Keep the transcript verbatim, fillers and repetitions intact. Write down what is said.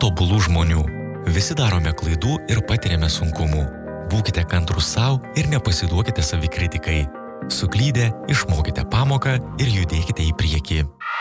tobulų žmonių. Visi darome klaidų ir patiriame sunkumų. Būkite kantrūs sau ir nepasiduokite savikritikai. Suklydę, išmokite pamoką ir judėkite į priekį.